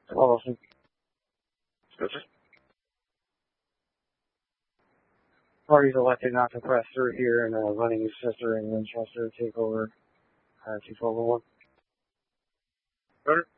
Awesome. Switcher. Party's elected not to press through here and running his sister in Winchester to take over 21201. Rotor.